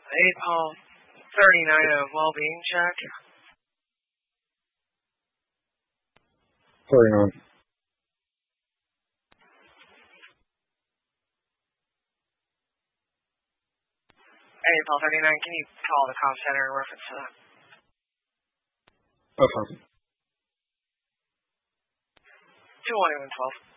Hey, Paul. 39 of well-being check. 39. Hey, Paul 39, can you call the comm center in reference to that? Okay. 21112.